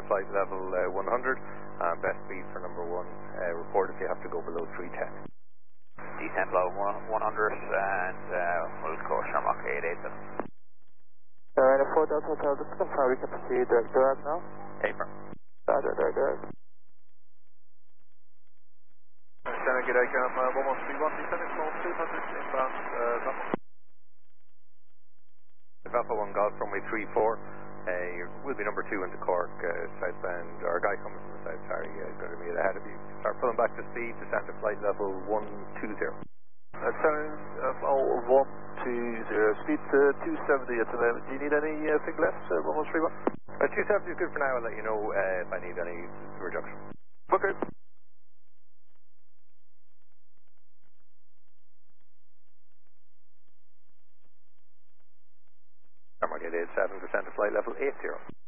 to flight level 100, best speed for number 1, report if you have to go below 310. Descent low 100 and we'll course from Mach 887. Alright, 4 Delta Hotel, just to confirm we can proceed direct now? Apron. Direct. Standing good ACAM 1131, descending from 200 inbound, Alpha 1 Golf runway 34, will be number 2 into Cork, southbound. Our guy coming from the south, sorry, is going to be ahead of you. Start pulling back to speed, descend to flight level 120. Standing 120, speed 270 at the moment. Do you need anything less, 1131? 270 is good for now. I'll let you know if I need any reduction. Okay. Mark 887, descend to flight level 80.